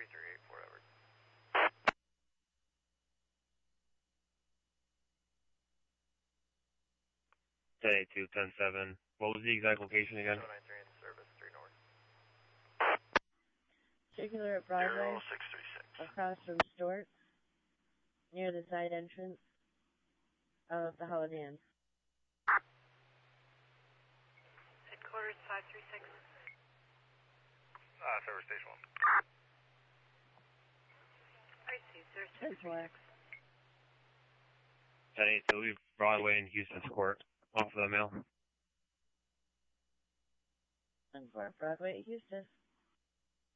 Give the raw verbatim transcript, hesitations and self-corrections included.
three three eight four, over. ten eight two, ten seven. What was the exact location again? seven nine three in service, three north. Circular at Broadway, zero six three six. across from Stewart, near the side entrance of the Holiday Inn. Headquarters five three six. Uh, service station one. I see, sir. ten four. ten eight two, Broadway and Houston's Court. Off of the mail. ten four, Broadway, Houston.